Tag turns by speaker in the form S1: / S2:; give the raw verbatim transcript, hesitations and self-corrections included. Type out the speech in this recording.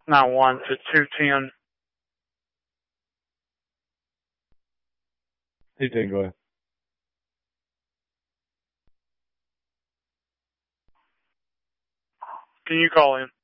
S1: nine one to two ten.
S2: two ten, go ahead.
S1: Can you call in?